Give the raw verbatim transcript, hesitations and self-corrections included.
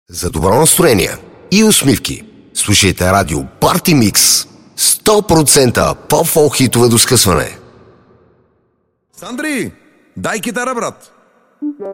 За добро настроение и усмивки слушайте радио Party Mix. сто процента по-фолк хитове до скъсване. Сандри, дай китара, брат!